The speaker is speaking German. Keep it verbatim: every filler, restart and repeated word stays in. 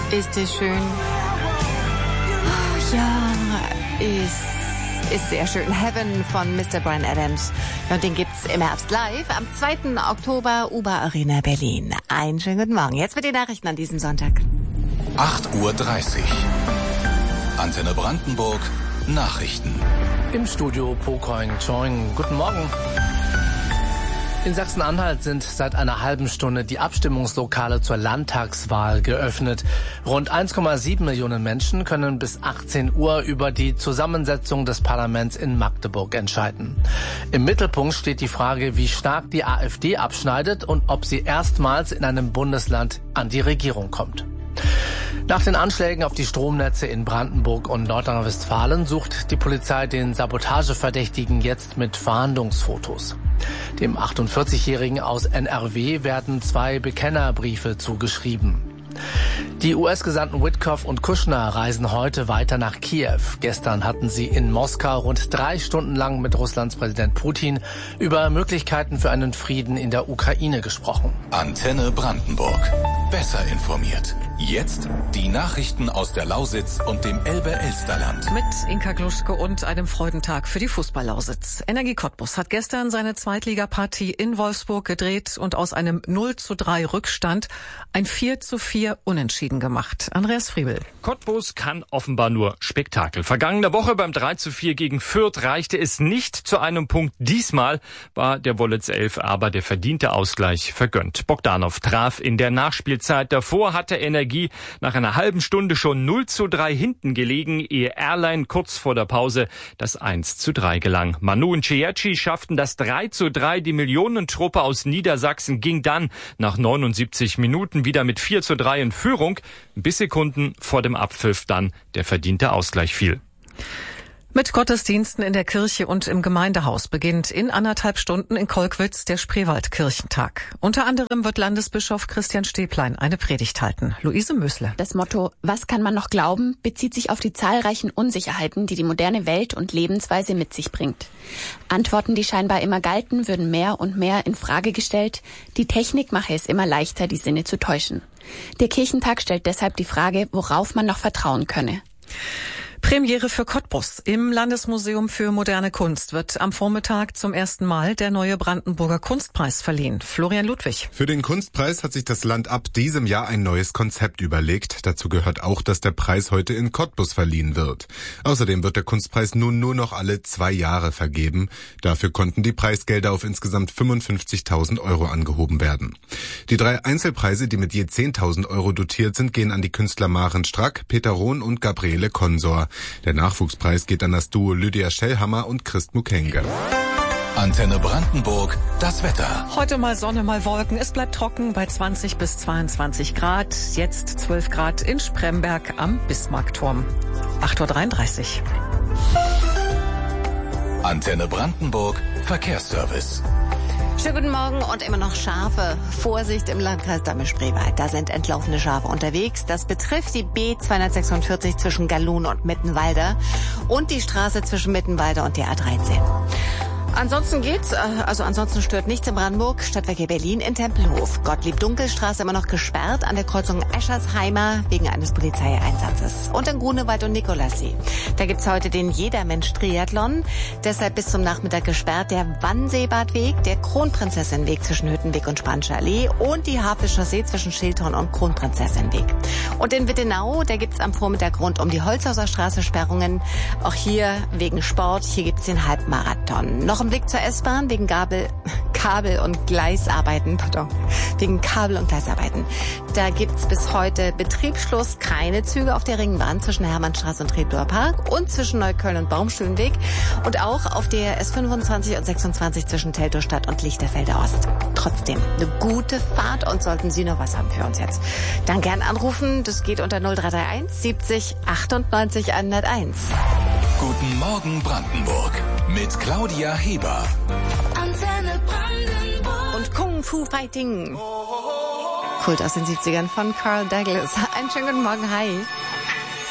Ist es schön? Oh, ja, ist, ist sehr schön. Heaven von Mister Bryan Adams. Und den gibt's im Herbst live am zweiten Oktober, U B A Arena Berlin. Einen schönen guten Morgen. Jetzt mit den Nachrichten an diesem Sonntag. acht Uhr dreißig. Antenne Brandenburg. Nachrichten. Im Studio Pokoing Choing. Guten Morgen. In Sachsen-Anhalt sind seit einer halben Stunde die Abstimmungslokale zur Landtagswahl geöffnet. Rund eins Komma sieben Millionen Menschen können bis achtzehn Uhr über die Zusammensetzung des Parlaments in Magdeburg entscheiden. Im Mittelpunkt steht die Frage, wie stark die AfD abschneidet und ob sie erstmals in einem Bundesland an die Regierung kommt. Nach den Anschlägen auf die Stromnetze in Brandenburg und Nordrhein-Westfalen sucht die Polizei den Sabotageverdächtigen jetzt mit Fahndungsfotos. Dem achtundvierzigjährigen aus N R W werden zwei Bekennerbriefe zugeschrieben. Die U S-Gesandten Witkoff und Kushner reisen heute weiter nach Kiew. Gestern hatten sie in Moskau rund drei Stunden lang mit Russlands Präsident Putin über Möglichkeiten für einen Frieden in der Ukraine gesprochen. Antenne Brandenburg. Besser informiert. Jetzt die Nachrichten aus der Lausitz und dem Elbe-Elsterland. Mit Inka Gluschke und einem Freudentag für die Fußball-Lausitz. Energie Cottbus hat gestern seine Zweitligapartie in Wolfsburg gedreht und aus einem null zu drei Rückstand ein vier zu vier Unentschieden gemacht. Andreas Friebel. Cottbus kann offenbar nur Spektakel. Vergangene Woche beim drei zu vier gegen Fürth reichte es nicht zu einem Punkt. Diesmal war der Wollitz Elf aber der verdiente Ausgleich vergönnt. Bogdanov traf in der Nachspielzeit. Davor hatte Energie nach einer halben Stunde schon null zu drei hinten gelegen, ehe Erlein kurz vor der Pause das eins zu drei gelang. Manu und Ciecci schafften das drei zu drei. Die Millionentruppe aus Niedersachsen ging dann nach neunundsiebzig Minuten wieder mit vier zu drei in Führung, bis Sekunden vor dem Abpfiff dann der verdiente Ausgleich fiel. Mit Gottesdiensten in der Kirche und im Gemeindehaus beginnt in anderthalb Stunden in Kolkwitz der Spreewald-Kirchentag. Unter anderem wird Landesbischof Christian Stäblein eine Predigt halten. Luise Mösle. Das Motto »Was kann man noch glauben?« bezieht sich auf die zahlreichen Unsicherheiten, die die moderne Welt und Lebensweise mit sich bringt. Antworten, die scheinbar immer galten, würden mehr und mehr in Frage gestellt. Die Technik mache es immer leichter, die Sinne zu täuschen. Der Kirchentag stellt deshalb die Frage, worauf man noch vertrauen könne. Premiere für Cottbus. Im Landesmuseum für moderne Kunst wird am Vormittag zum ersten Mal der neue Brandenburger Kunstpreis verliehen. Florian Ludwig. Für den Kunstpreis hat sich das Land ab diesem Jahr ein neues Konzept überlegt. Dazu gehört auch, dass der Preis heute in Cottbus verliehen wird. Außerdem wird der Kunstpreis nun nur noch alle zwei Jahre vergeben. Dafür konnten die Preisgelder auf insgesamt fünfundfünfzigtausend Euro angehoben werden. Die drei Einzelpreise, die mit je zehntausend Euro dotiert sind, gehen an die Künstler Maren Strack, Peter Rohn und Gabriele Konsor. Der Nachwuchspreis geht an das Duo Lydia Schellhammer und Christ Mukenge. Antenne Brandenburg, das Wetter. Heute mal Sonne, mal Wolken. Es bleibt trocken bei zwanzig bis zweiundzwanzig Grad. Jetzt zwölf Grad in Spremberg am Bismarckturm. acht Uhr dreiunddreißig. Antenne Brandenburg, Verkehrsservice. Schönen guten Morgen und immer noch Schafe. Vorsicht im Landkreis Damme-Spreewald. Da sind entlaufene Schafe unterwegs. Das betrifft die B zweihundertsechsundvierzig zwischen Gallun und Mittenwalder und die Straße zwischen Mittenwalder und der A dreizehn. Ansonsten geht's, also ansonsten stört nichts in Brandenburg. Stadtverkehr Berlin in Tempelhof. Gottlieb-Dunkel-Straße immer noch gesperrt an der Kreuzung Eschersheimer wegen eines Polizeieinsatzes. Und in Grunewald und Nikolassee. Da gibt's heute den Jedermensch-Triathlon. Deshalb bis zum Nachmittag gesperrt der Wannseebadweg, der Kronprinzessinweg zwischen Hüttenweg und Spanische Allee und die Havelchaussee zwischen Schildhorn und Kronprinzessinweg. Und in Wittenau, da gibt's am Vormittag rund um die Holzhauser Straße Sperrungen. Auch hier wegen Sport. Hier gibt's den Halbmarathon. Noch ein Blick zur S-Bahn wegen Gabel, Kabel- und Gleisarbeiten. Pardon, wegen Kabel- und Gleisarbeiten. Da gibt's bis heute Betriebsschluss, keine Züge auf der Ringbahn zwischen Hermannstraße und Treptower Park und zwischen Neukölln und Baumschulenweg und auch auf der S fünfundzwanzig und sechsundzwanzig zwischen Teltowstadt und Lichterfelder Ost. Trotzdem eine gute Fahrt und sollten Sie noch was haben für uns jetzt, dann gern anrufen. Das geht unter null drei drei eins siebzig achtundneunzig hunderteins. Guten Morgen Brandenburg mit Claudia Heber. Antenne Brandenburg. Und Kung Fu Fighting. Kult aus den siebzigern von Carl Douglas. Einen schönen guten Morgen, hi.